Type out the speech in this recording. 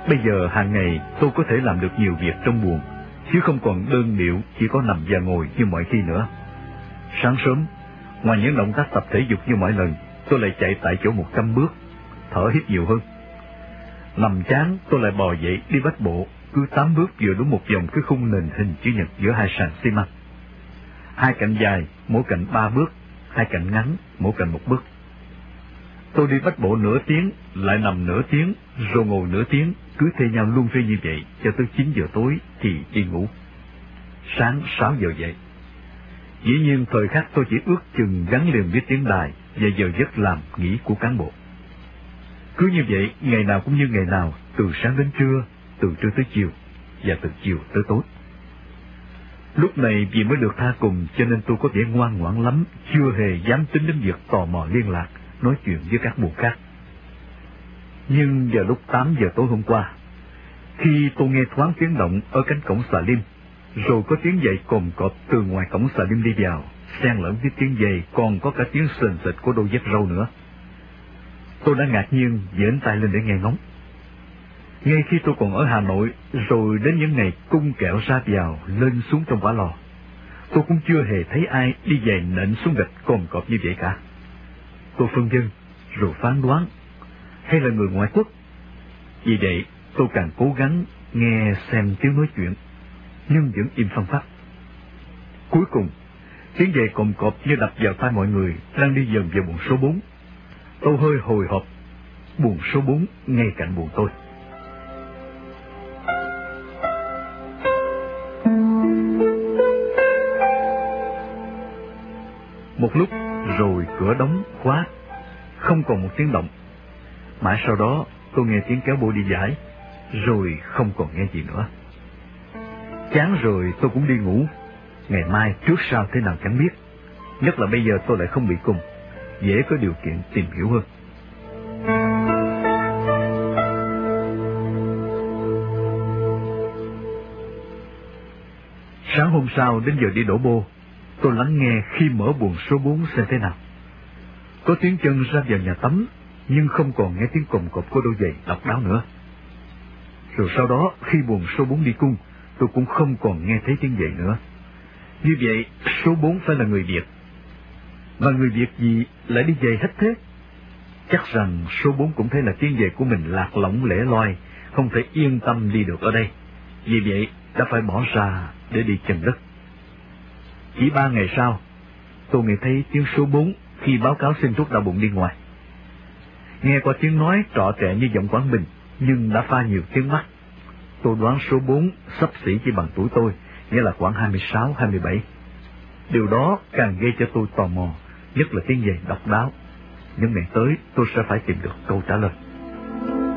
Bây giờ hàng ngày tôi có thể làm được nhiều việc trong buồng, chứ không còn đơn điệu chỉ có nằm và ngồi như mọi khi nữa. Sáng sớm, ngoài những động tác tập thể dục như mọi lần, tôi lại chạy tại chỗ 100 bước, thở hít nhiều hơn. Nằm chán, tôi lại bò dậy đi bách bộ, cứ 8 bước vừa đúng một vòng cái khung nền hình chữ nhật giữa hai sàn xi măng. 2 cạnh dài, mỗi cạnh 3 bước, 2 cạnh ngắn, mỗi cạnh 1 bước. Tôi đi bách bộ nửa tiếng, lại nằm nửa tiếng, rồi ngồi nửa tiếng, cứ thay nhau luân phiên như vậy cho tới 9 giờ tối thì đi ngủ. Sáng 6 giờ dậy. Dĩ nhiên thời khắc tôi chỉ ước chừng gắn liền với tiếng đài và giờ giấc làm nghỉ của cán bộ. Cứ như vậy, ngày nào cũng như ngày nào, từ sáng đến trưa, từ trưa tới chiều, và từ chiều tới tối. Lúc này vì mới được tha cùng cho nên tôi có vẻ ngoan ngoãn lắm, chưa hề dám tính đến việc tò mò liên lạc, nói chuyện với các buồng khác. Nhưng vào lúc 8 giờ tối hôm qua, khi tôi nghe thoáng tiếng động ở cánh cổng xà lim, rồi có tiếng giày cồm cộp từ ngoài cổng xà lim đi vào, xen lẫn với tiếng giày còn có cả tiếng sền sệt của đôi dép râu nữa. Tôi đã ngạc nhiên giãn tay lên để nghe ngóng. Ngay khi tôi còn ở Hà Nội, rồi đến những ngày cung kẹo ra vào, lên xuống trong quả lò, tôi cũng chưa hề thấy ai đi giày nện xuống gạch cồm cộp như vậy cả. Tôi phân vân, rồi phán đoán, hay là người ngoại quốc. Vì vậy, tôi càng cố gắng nghe xem tiếng nói chuyện, nhưng vẫn im phăng phắc. Cuối cùng, tiếng giày cồm cộp như đập vào tai mọi người đang đi dần vào buồng số 4. Tôi hơi hồi hộp, buồng số 4 ngay cạnh buồng tôi. Một lúc rồi cửa đóng khóa, không còn một tiếng động. Mãi sau đó tôi nghe tiếng kéo bô đi giải, rồi không còn nghe gì nữa. Chán rồi tôi cũng đi ngủ. Ngày mai trước sau thế nào chẳng biết. Nhất là bây giờ tôi lại không bị cùng, dễ có điều kiện tìm hiểu hơn. Sáng hôm sau đến giờ đi đổ bô, tôi lắng nghe khi mở buồng số 4 xem thế nào. Có tiếng chân ra vào nhà tắm, nhưng không còn nghe tiếng cồm cộp của đôi giày độc đáo nữa. Rồi sau đó khi buồng số 4 đi cung, tôi cũng không còn nghe thấy tiếng giày nữa. Như vậy số 4 phải là người Việt. Mà người Việt gì lại đi giày hết thế? Chắc rằng số 4 cũng thấy là tiếng giày của mình lạc lõng lẻ loi, không thể yên tâm đi được ở đây. Vì vậy đã phải bỏ ra để đi chân đất. Chỉ 3 ngày sau, tôi nghe thấy tiếng số 4 khi báo cáo xin thuốc đau bụng đi ngoài. Nghe qua tiếng nói trọ trẹ như giọng Quảng Bình, nhưng đã pha nhiều tiếng Bắc. Tôi đoán số 4 xấp xỉ chỉ bằng tuổi tôi, nghĩa là khoảng 26-27. Điều đó càng gây cho tôi tò mò, nhất là tiếng giày độc đáo. Những ngày tới tôi sẽ phải tìm được câu trả lời.